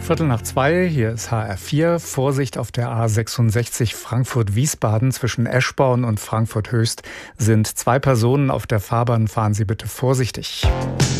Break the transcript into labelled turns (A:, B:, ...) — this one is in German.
A: 2:15, hier ist HR4. Vorsicht auf der A66 Frankfurt-Wiesbaden zwischen Eschborn und Frankfurt-Höchst sind 2 Personen auf der Fahrbahn. Fahren Sie bitte vorsichtig.